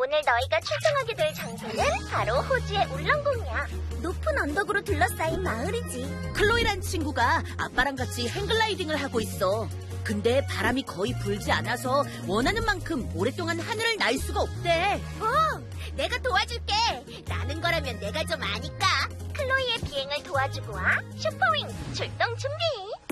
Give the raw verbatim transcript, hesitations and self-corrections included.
오늘 너희가 출동하게 될 장소는 바로 호주의 울렁공이야. 높은 언덕으로 둘러싸인 마을이지. 클로이란 친구가 아빠랑 같이 행글라이딩을 하고 있어. 근데 바람이 거의 불지 않아서 원하는 만큼 오랫동안 하늘을 날 수가 없대. 어, 내가 도와줄게. 나는 거라면 내가 좀 아니까. 클로이의 비행을 도와주고 와. 슈퍼윙 출동 준비.